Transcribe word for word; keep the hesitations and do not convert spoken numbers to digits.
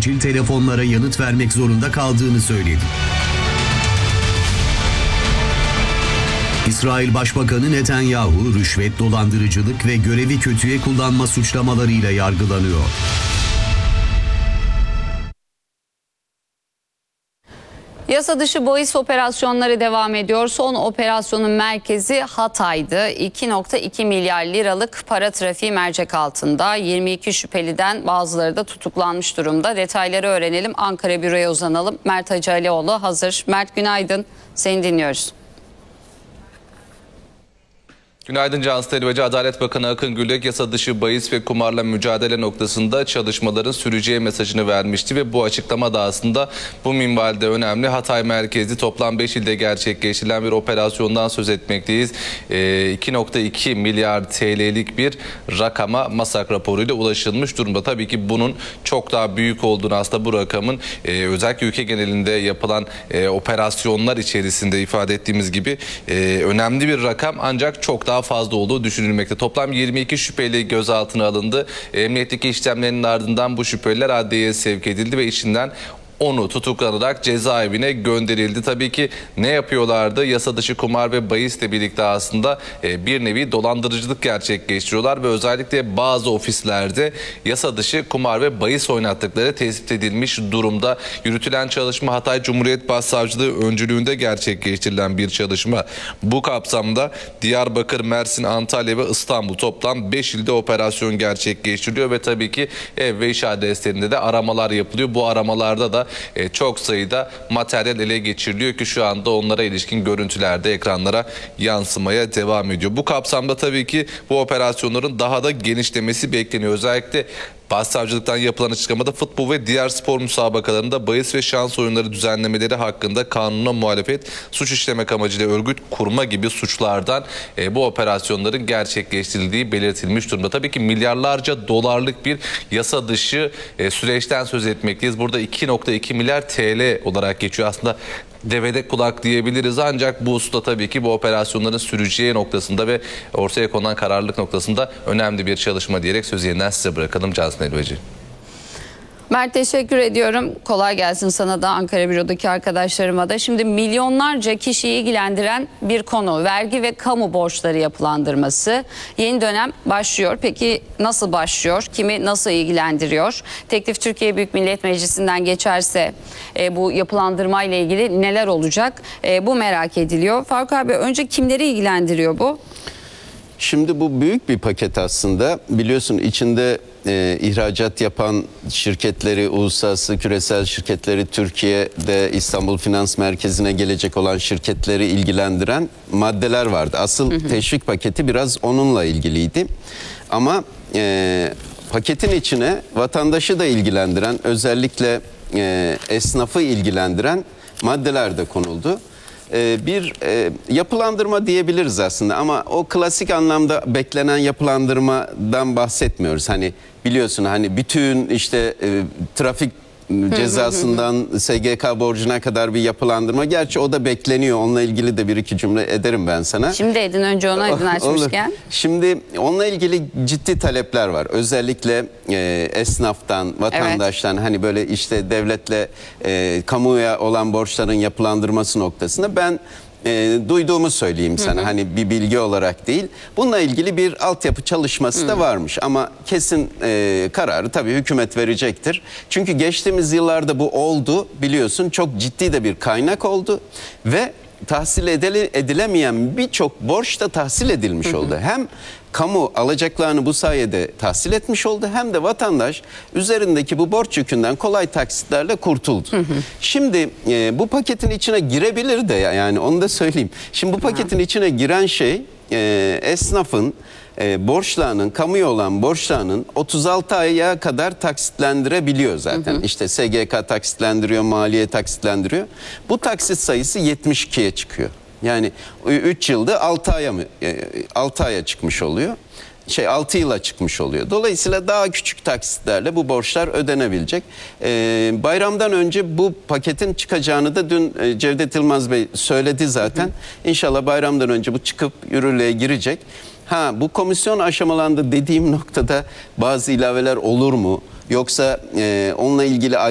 acil telefonlara yanıt vermek zorunda kaldığını söyledi. İsrail Başbakanı Netanyahu, rüşvet, dolandırıcılık ve görevi kötüye kullanma suçlamalarıyla yargılanıyor. Yasa dışı bahis operasyonları devam ediyor. Son operasyonun merkezi Hatay'dı. iki nokta iki milyar liralık para trafiği mercek altında. yirmi iki şüpheliden bazıları da tutuklanmış durumda. Detayları öğrenelim. Ankara Büro'ya uzanalım. Mert Hacı Alioğlu hazır. Mert, günaydın. Seni dinliyoruz. Günaydın Cansu Telvacı. Adalet Bakanı Akın Gülek yasa dışı bahis ve kumarla mücadele noktasında çalışmaların süreceği mesajını vermişti ve bu açıklama da aslında bu minvalde önemli. Hatay merkezli toplam beş ilde gerçekleştirilen bir operasyondan söz etmekteyiz. E, iki nokta iki milyar T L'lik bir rakama MASAK raporuyla ulaşılmış durumda. Tabii ki bunun çok daha büyük olduğunu, aslında bu rakamın e, özellikle ülke genelinde yapılan e, operasyonlar içerisinde ifade ettiğimiz gibi e, önemli bir rakam, ancak çok daha daha fazla olduğu düşünülmekte. Toplam yirmi iki şüpheli gözaltına alındı. Emniyetteki işlemlerinin ardından bu şüpheliler adliyeye sevk edildi ve içinden onu tutuklanarak cezaevine gönderildi. Tabii ki ne yapıyorlardı? Yasa dışı kumar ve bahisle birlikte aslında bir nevi dolandırıcılık gerçekleştiriyorlar ve özellikle bazı ofislerde yasa dışı kumar ve bahis oynattıkları tespit edilmiş durumda. Yürütülen çalışma Hatay Cumhuriyet Başsavcılığı öncülüğünde gerçekleştirilen bir çalışma. Bu kapsamda Diyarbakır, Mersin, Antalya ve İstanbul toplam beş ilde operasyon gerçekleştiriliyor ve tabii ki ev ve iş adreslerinde de aramalar yapılıyor. Bu aramalarda da E, çok sayıda materyal ele geçiriliyor ki şu anda onlara ilişkin görüntüler de ekranlara yansımaya devam ediyor. Bu kapsamda tabii ki bu operasyonların daha da genişlemesi bekleniyor. Özellikle Başsavcılıktan yapılan açıklamada futbol ve diğer spor müsabakalarında bahis ve şans oyunları düzenlemeleri hakkında kanuna muhalefet, suç işlemek amacıyla örgüt kurma gibi suçlardan e, bu operasyonların gerçekleştirildiği belirtilmiş durumda. Tabii ki milyarlarca dolarlık bir yasa dışı e, süreçten söz etmekteyiz. Burada iki nokta iki milyar T L olarak geçiyor. Aslında devede kulak diyebiliriz, ancak bu hususta tabii ki bu operasyonların süreceği noktasında ve ortaya konan kararlılık noktasında önemli bir çalışma diyerek sözü yeniden size bırakalım Cansu Telvacı. Mert, teşekkür ediyorum. Kolay gelsin sana da, Ankara Büro'daki arkadaşlarıma da. Şimdi milyonlarca kişiyi ilgilendiren bir konu, vergi ve kamu borçları yapılandırması. Yeni dönem başlıyor. Peki nasıl başlıyor? Kimi nasıl ilgilendiriyor? Teklif Türkiye Büyük Millet Meclisi'nden geçerse e, bu yapılandırma ile ilgili neler olacak? E, bu merak ediliyor. Faruk abi, önce kimleri ilgilendiriyor bu? Şimdi bu büyük bir paket aslında. Biliyorsun içinde e, ihracat yapan şirketleri, uluslararası küresel şirketleri, Türkiye'de İstanbul Finans Merkezi'ne gelecek olan şirketleri ilgilendiren maddeler vardı. Asıl hı hı. teşvik paketi biraz onunla ilgiliydi. Ama e, paketin içine vatandaşı da ilgilendiren, özellikle e, esnafı ilgilendiren maddeler de konuldu. Bir e, yapılandırma diyebiliriz aslında, ama o klasik anlamda beklenen yapılandırmadan bahsetmiyoruz. Hani biliyorsun, hani bütün işte e, trafik cezasından S G K borcuna kadar bir yapılandırma. Gerçi o da bekleniyor. Onunla ilgili de bir iki cümle ederim ben sana. Şimdi edin, önce onu edin açmışken. Olur. Şimdi onunla ilgili ciddi talepler var. Özellikle e, esnaftan, vatandaştan, evet. hani böyle işte devletle e, kamuya olan borçların yapılandırması noktasında ben E, duyduğumu söyleyeyim sana, hı hı. hani bir bilgi olarak değil. Bununla ilgili bir altyapı çalışması hı. da varmış, ama kesin e, kararı tabii hükümet verecektir. Çünkü geçtiğimiz yıllarda bu oldu, biliyorsun, çok ciddi de bir kaynak oldu ve tahsil edile, edilemeyen birçok borç da tahsil edilmiş hı hı. oldu. Hem kamu alacaklarını bu sayede tahsil etmiş oldu, hem de vatandaş üzerindeki bu borç yükünden kolay taksitlerle kurtuldu. Hı hı. Şimdi e, bu paketin içine girebilir de, yani onu da söyleyeyim. Şimdi bu paketin hı. içine giren şey e, esnafın e, borçlarının, kamuya olan borçlarının otuz altı aya kadar taksitlendirebiliyor zaten. Hı hı. İşte S G K taksitlendiriyor, maliye taksitlendiriyor. Bu taksit sayısı yetmiş ikiye çıkıyor. Yani üç yılda altı aya mı altı aya çıkmış oluyor. Şey altı yıla çıkmış oluyor. Dolayısıyla daha küçük taksitlerle bu borçlar ödenebilecek. Ee, bayramdan önce bu paketin çıkacağını da dün e, Cevdet Yılmaz Bey söyledi zaten. Hı hı. İnşallah bayramdan önce bu çıkıp yürürlüğe girecek. Ha, bu komisyon aşamalarında dediğim noktada bazı ilaveler olur mu? Yoksa e, onunla ilgili